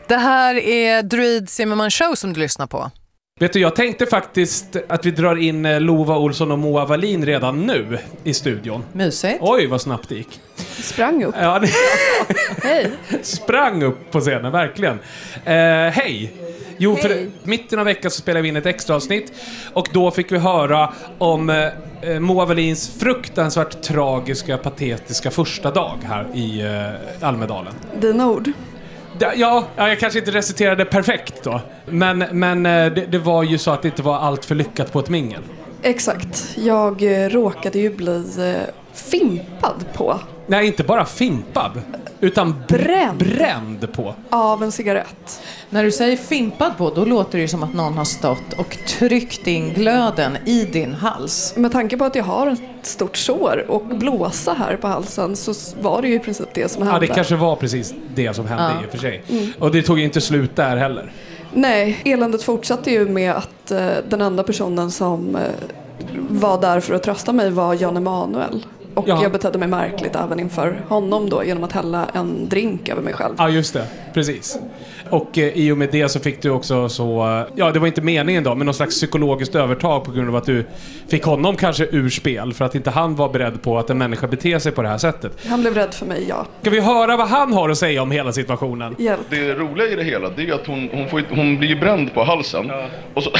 Det här är Druid Zimmerman Show som du lyssnar på. Vet du, jag tänkte faktiskt att vi drar in Lova Olsson och Moa Wallin redan nu i studion. Mysigt. Oj, vad snabbt det gick. Sprang upp. Ja, Hej. sprang upp på scenen, verkligen. Hej! Jo, för mitten av veckan så spelade vi in ett extra avsnitt. Och då fick vi höra om Moa Wallins fruktansvärt tragiska, patetiska första dag här i Almedalen. Dina ord. Ja, jag kanske inte reciterade perfekt då. Men det var ju så att det inte var allt för lyckat på ett mingel. Exakt. Jag råkade ju bli fimpad på. Nej, inte bara fimpad, utan bränd på. Av en cigarett. När du säger fimpad på, då låter det ju som att någon har stått och tryckt in glöden i din hals. Med tanke på att jag har ett stort sår och blåsa här på halsen så var det ju i princip det som hände. Ja, det kanske var precis det som hände i och för sig. Och det tog ju inte slut där heller. Nej, eländet fortsatte ju med att den enda personen som var där för att trösta mig var Jan Emanuel. Och jag betedde mig märkligt även inför honom då genom att hälla en drink över mig själv. Ja, just det. Precis. Och i och med det så fick du också så... Ja, det var inte meningen då, men någon slags psykologiskt övertag på grund av att du fick honom kanske ur spel för att inte han var beredd på att en människa beter sig på det här sättet. Han blev rädd för mig, ja. Ska vi höra vad han har att säga om hela situationen? Hjälp. Det roliga i det hela, det är att hon blir ju bränd på halsen. Ja. Och så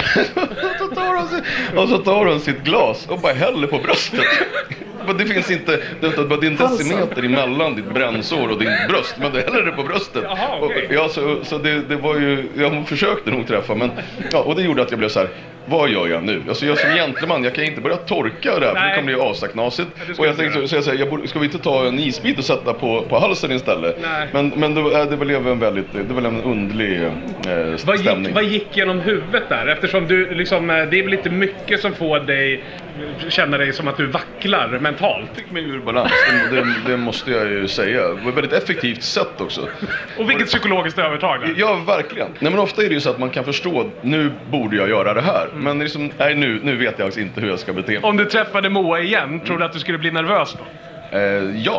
tar hon sitt glas och bara häller på bröstet. Det finns inte, det är en decimeter emellan ditt brännsår och din bröst, men det häller det på bröstet. Jaha, okay. Ja, så det var ju, hon försökte nog träffa, men ja, och det gjorde att jag blev så här: vad gör jag nu? Alltså jag som gentleman, jag kan inte börja torka det här, för det kommer bli asaknasigt. Och jag tänkte så jag säger, ska vi inte ta en isbit och sätta på halsen istället? Nej. Men det blev en underlig stämning. Vad gick genom huvudet där? Eftersom du liksom, det är väl lite mycket som får dig känna dig som att du vacklar mentalt. Fick mig ur balans, det måste jag ju säga. Det var ett väldigt effektivt sätt också. Och vilket psykologiskt övertag då? Ja, verkligen. Nej, men ofta är det ju så att man kan förstå, nu borde jag göra det här. Men liksom, nej, nu vet jag inte hur jag ska bete mig. Om du träffade Moa igen, tror du att du skulle bli nervös då? Ja.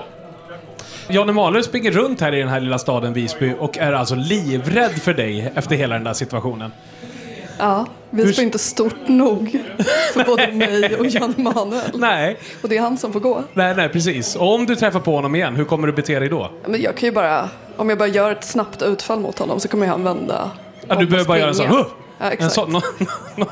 Jan Emanuel springer runt här i den här lilla staden Visby och är alltså livrädd för dig efter hela den där situationen. Ja, Visby är inte stort nog för både mig och Jan Emanuel. Nej. Och det är han som får gå. Nej, precis. Och om du träffar på honom igen, hur kommer du bete dig då? Men jag kan ju bara, om jag bara gör ett snabbt utfall mot honom så kommer han vända. Ja, du behöver bara göra så. Ja, exakt. En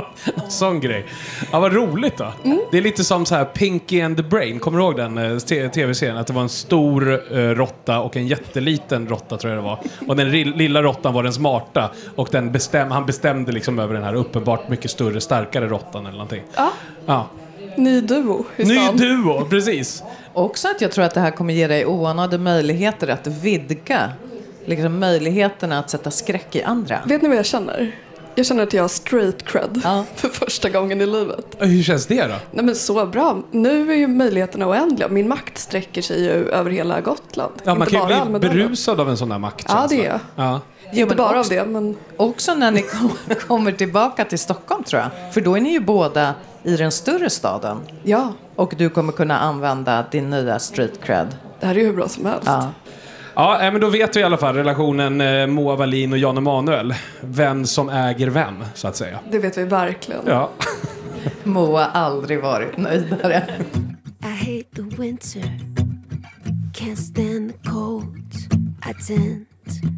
sån grej. Ja, vad roligt då. Det är lite som så här Pinky and the Brain. Kommer du ihåg den tv-serien? Att det var en stor råtta och en jätteliten råtta, tror jag det var. Och den lilla råttan var den smarta. Och han bestämde liksom över den här uppenbart mycket större, starkare råttan eller någonting. Ja. Ny duo i stan. Ny duo, precis. Också att jag tror att det här kommer ge dig oanade möjligheter att vidga liksom möjligheterna att sätta skräck i andra. Vet ni vad jag känner? Jag känner att jag har straight cred för första gången i livet. Hur känns det då? Nej, men så bra. Nu är ju möjligheterna oändliga. Min makt sträcker sig ju över hela Gotland. Ja, man inte kan ju bara bli Almedalen. berusad av en sån där makt. Ja, det är jag. Ja. Inte bara av det, men... Också när ni kommer tillbaka till Stockholm, tror jag. För då är ni ju båda i den större staden. Ja. Och du kommer kunna använda din nya street cred. Det här är ju hur bra som helst. Ja, men då vet vi i alla fall relationen Moa Wallin och Jan Emanuel. Vem som äger vem, så att säga. Det vet vi verkligen. Ja. Moa aldrig varit nöjdare. I hate the winter, can't stand the cold. I tend